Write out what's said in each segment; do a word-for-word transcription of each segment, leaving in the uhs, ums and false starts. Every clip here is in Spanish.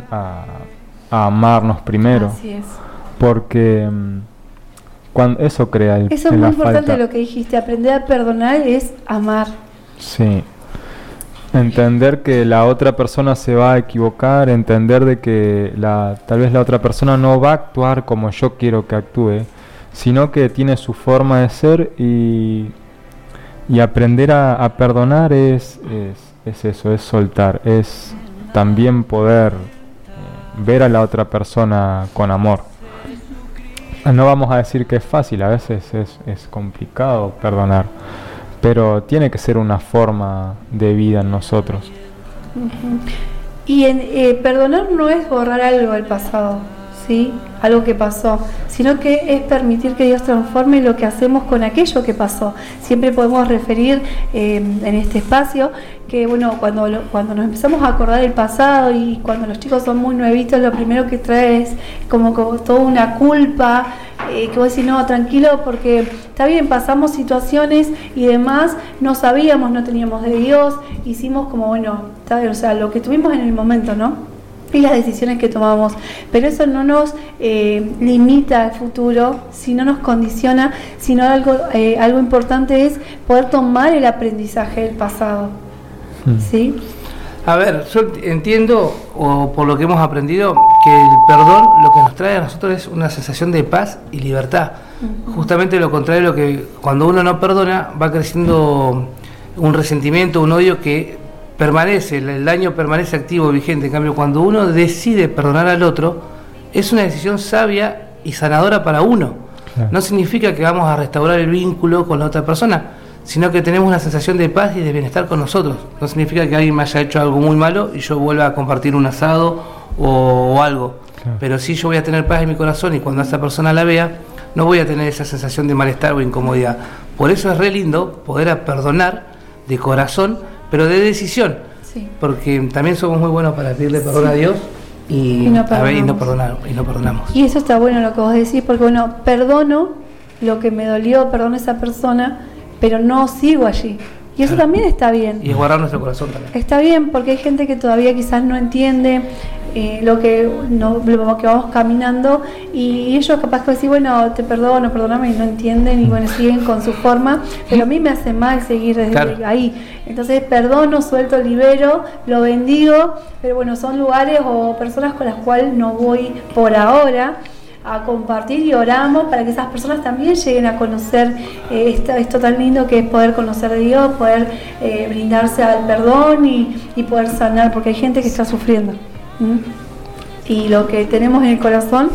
a, a amarnos primero. Así es. Porque cuando eso crea el, eso es muy importante falta. Lo que dijiste, aprender a perdonar es amar. Sí. Entender que la otra persona se va a equivocar, entender de que la, tal vez la otra persona no va a actuar como yo quiero que actúe, sino que tiene su forma de ser y, y aprender a, a perdonar es, es, es eso, es soltar, es también poder eh, ver a la otra persona con amor. No vamos a decir que es fácil, a veces es, es complicado perdonar, pero tiene que ser una forma de vida en nosotros. Uh-huh. Y en, eh, perdonar no es borrar algo del pasado, ¿sí? Algo que pasó, sino que es permitir que Dios transforme lo que hacemos con aquello que pasó. Siempre podemos referir eh, en este espacio que, bueno, cuando, lo, cuando nos empezamos a acordar del pasado y cuando los chicos son muy nuevitos, lo primero que trae es como, como toda una culpa, eh, que vos decís, no, tranquilo, porque está bien, pasamos situaciones y demás, no sabíamos, no teníamos de Dios, hicimos como, bueno, está bien, o sea, lo que tuvimos en el momento, ¿no? Y las decisiones que tomamos, pero eso no nos eh, limita al futuro, sino nos condiciona, sino algo, eh, algo importante es poder tomar el aprendizaje del pasado. Mm. ¿Sí? A ver, yo entiendo, o por lo que hemos aprendido, que el perdón lo que nos trae a nosotros es una sensación de paz y libertad. Uh-huh. Justamente lo contrario de lo que cuando uno no perdona va creciendo un resentimiento, un odio que permanece, el daño permanece activo, vigente. En cambio, cuando uno decide perdonar al otro, es una decisión sabia y sanadora para uno. Claro. No significa que vamos a restaurar el vínculo con la otra persona, sino que tenemos una sensación de paz y de bienestar con nosotros. No significa que alguien me haya hecho algo muy malo y yo vuelva a compartir un asado o, o algo. Claro. Pero sí, yo voy a tener paz en mi corazón y cuando esa persona la vea, no voy a tener esa sensación de malestar o incomodidad. Por eso es re lindo poder perdonar de corazón, pero de decisión, sí. Porque también somos muy buenos para pedirle perdón sí. a Dios y, y, no a ver, y, no perdonar, y no perdonamos. Y eso está bueno lo que vos decís, porque bueno, perdono lo que me dolió, perdono a esa persona, pero no sigo allí. Y eso también está bien. Y es guardar nuestro corazón también. Está bien, porque hay gente que todavía quizás no entiende eh, lo, que, no, lo que vamos caminando y ellos capaz que decir, bueno, te perdono, perdóname, y no entienden y bueno, siguen con su forma, pero a mí me hace mal seguir desde claro. ahí. Entonces perdono, suelto, libero, lo bendigo, pero bueno, son lugares o personas con las cuales no voy por ahora a compartir y oramos para que esas personas también lleguen a conocer eh, esto, esto tan lindo que es poder conocer a Dios, poder eh, brindarse al perdón y, y poder sanar, porque hay gente que está sufriendo. ¿Mm? Y lo que tenemos en el corazón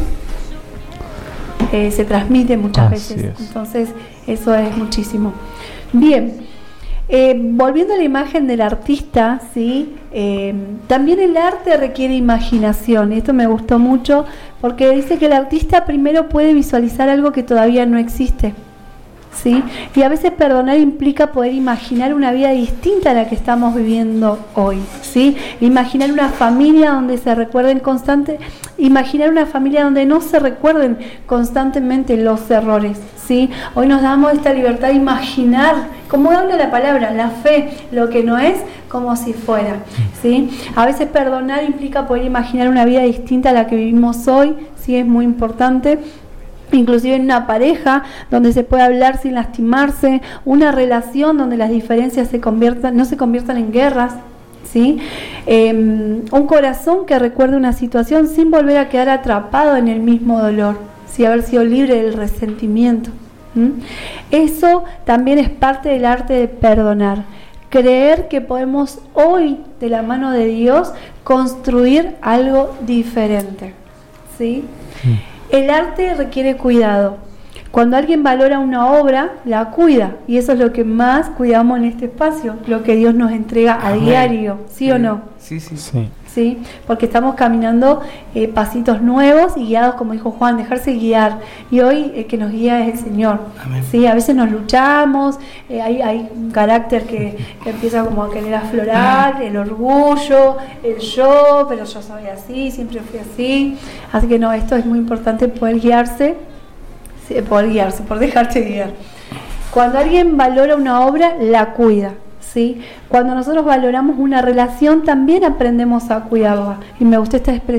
eh, se transmite muchas Así veces, es. Entonces eso es muchísimo. Bien. Eh, volviendo a la imagen del artista, ¿sí? Eh, también el arte requiere imaginación. Esto me gustó mucho porque dice que el artista primero puede visualizar algo que todavía no existe, ¿sí? Y a veces perdonar implica poder imaginar una vida distinta a la que estamos viviendo hoy, ¿sí? Imaginar una familia donde se recuerden constante, imaginar una familia donde no se recuerden constantemente los errores, ¿sí? Hoy nos damos esta libertad de imaginar, como habla la palabra, la fe, lo que no es como si fuera, ¿sí? A veces perdonar implica poder imaginar una vida distinta a la que vivimos hoy, sí, es muy importante. Inclusive en una pareja donde se puede hablar sin lastimarse, una relación donde las diferencias se conviertan, no se conviertan en guerras, ¿sí? Eh, un corazón que recuerde una situación sin volver a quedar atrapado en el mismo dolor, ¿sí? Haber sido libre del resentimiento. ¿Mm? Eso también es parte del arte de perdonar. Creer que podemos hoy, de la mano de Dios, construir algo diferente, ¿sí? Sí. El arte requiere cuidado. Cuando alguien valora una obra, la cuida. Y eso es lo que más cuidamos en este espacio, lo que Dios nos entrega a diario, ¿sí, sí o no? Sí, sí, sí. ¿Sí? Porque estamos caminando eh, pasitos nuevos y guiados, como dijo Juan, dejarse guiar. Y hoy el que nos guía es el Señor. Amén. ¿Sí? A veces nos luchamos, eh, hay, hay un carácter que, que empieza como a querer aflorar, el orgullo, el yo, pero yo soy así, siempre fui así. Así que no, esto es muy importante, poder guiarse, sí, poder guiarse, por dejarse guiar. Cuando alguien valora una obra, la cuida. ¿Sí? Cuando nosotros valoramos una relación, también aprendemos a cuidarla. Y me gusta esta expresión.